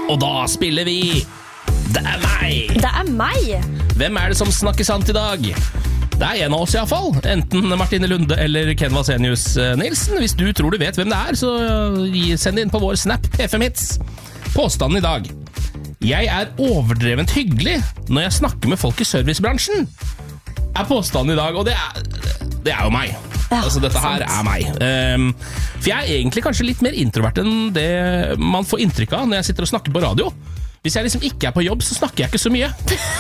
Og da spiller vi Det er meg. Det er meg. Hvem er det som snakker sant i dag? Det er en av oss i hvert fall. Enten Martine Lunde eller Ken Vasenius Nilsen. Hvis du tror du vet hvem det er, så send inn på vår Snap P5hits. Påstanden i dag: jeg er overdrevent hyggelig når jeg snakker med folk i servicebransjen. Er påstanden i dag, og det er jo meg. Ja, altså dette her sant. er meg. For jeg er egentlig kanskje litt mer introvert enn det man får inntrykk av når jeg sitter og snakker på radio. Hvis jeg liksom ikke er på jobb, så snakker jeg ikke så mye.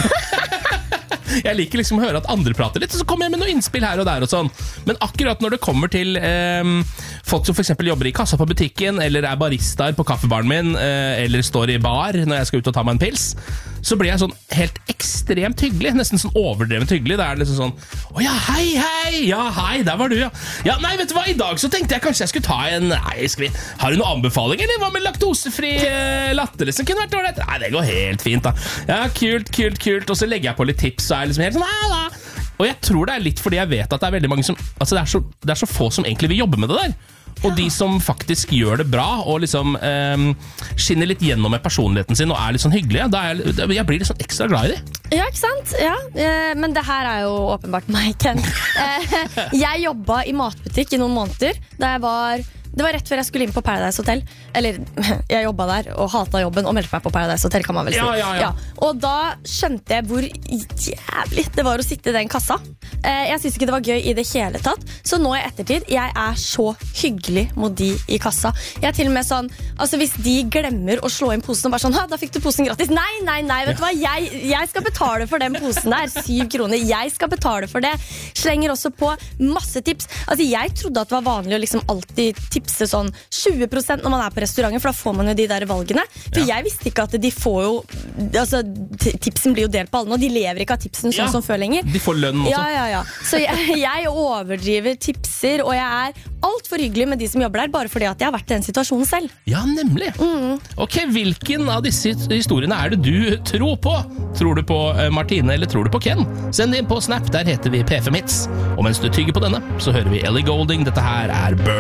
Jeg liker liksom å høre at andre prater litt, og så kommer jeg med noe innspill her og der og sånn. Men akkurat når det kommer til folk som for eksempel jobber i kassa på butikken, eller er baristaer på kaffebaren min, eller står i bar når jeg skal ut og ta meg en pils, så blir jeg sånn helt ekstremt hyggelig, nesten sånn overdrevent hyggelig. Det er liksom sånn: å ja, hei, ja hei, der var du, ja. Ja, nei, vet du hva, i dag så tenkte jeg kanskje jeg skulle ta en, har du noen anbefaling, eller hva med laktosefri latter, som kunne vært dårlig? Nei, det går helt fint da. Ja, kult, og så legger jeg på litt tips, og er liksom helt sånn, og jeg tror det er litt fordi jeg vet at det er veldig mange som, altså det er så få som egentlig vil jobbe med det der. Og de som faktisk gjør det bra og liksom skinner litt gjennom med personligheten sin og er litt sånn hyggelige, jeg blir litt sånn ekstra glad i det. Ja, ikke sant? Ja, men det her er jo åpenbart meg, Ken. Jeg jobbet i matbutikk i noen måneder. Det var rett før jeg skulle inn på Paradise Hotel. Eller, jeg jobbet der og hatet jobben og meldte meg på Paradise Hotel, kan man vel si. Ja. Og da skjønte jeg hvor jævlig det var å sitte i den kassa. Jeg synes ikke det var gøy i det hele tatt. Så nå i ettertid, jeg er så hyggelig mot de i kassa. Jeg er til og med sånn, altså hvis de glemmer å slå inn posen og bare sånn: da fikk du posen gratis. Nei, vet du hva? Jeg skal betale for den posen der. 7 kroner. Jeg skal betale for det. Slenger også på masse tips. Altså, jeg trodde at det var vanlig å liksom alltid tipse sånn 20% når man er på restauranten, for da får man jo de der valgene. For jeg visste ikke at de får jo, altså tipsen blir jo delt på alle nå. De lever ikke av tipsen sånn som før lenger. De får lønn også. Ja. Så jeg overdriver tipser, og jeg er alt for hyggelig med de som jobber der, bare fordi at jeg har vært i den situasjonen selv. Ja, nemlig. Ok, hvilken av disse historiene er det du tror på? Tror du på Martine, eller tror du på Ken? Send det inn på Snap, der heter vi P5hits. Og mens du tygger på denne, så hører vi Ellie Goulding. Dette her er Burn.